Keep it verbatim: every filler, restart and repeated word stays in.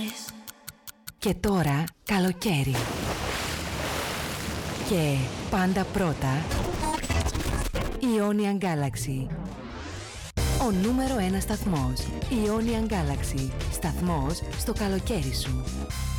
Βρήκες. Και τώρα καλοκαίρι. Και πάντα πρώτα Ionian Galaxy. Ο νούμερο ένα σταθμός Ionian Galaxy. Σταθμός στο καλοκαίρι σου.